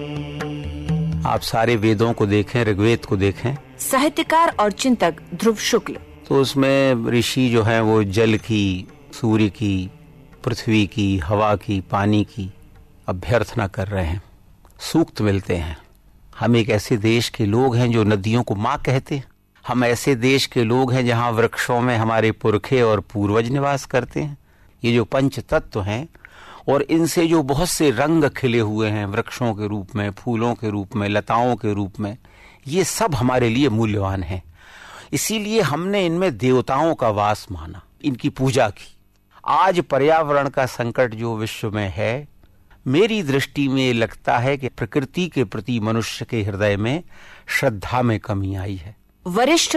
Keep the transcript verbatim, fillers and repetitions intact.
आप सारे वेदों को देखें, ऋग्वेद को देखें, साहित्यकार और चिंतक ध्रुव शुक्ल, तो उसमें ऋषि जो हैं वो जल की, सूर्य की, पृथ्वी की, हवा की, पानी की अभ्यर्थना कर रहे हैं, सूक्त मिलते हैं। हम एक ऐसे देश के लोग हैं जो नदियों को माँ कहते हैं। हम ऐसे देश के लोग हैं जहाँ वृक्षों में हमारे पुरखे और पूर्वज निवास करते हैं। ये जो पंच तत्व हैं और इनसे जो बहुत से रंग खिले हुए हैं, वृक्षों के रूप में, फूलों के रूप में, लताओं के रूप में, ये सब हमारे लिए मूल्यवान हैं। इसीलिए हमने इनमें देवताओं का वास माना, इनकी पूजा की। आज पर्यावरण का संकट जो विश्व में है, मेरी दृष्टि में लगता है कि प्रकृति के प्रति मनुष्य के हृदय में श्रद्धा में कमी आई है। वरिष्ठ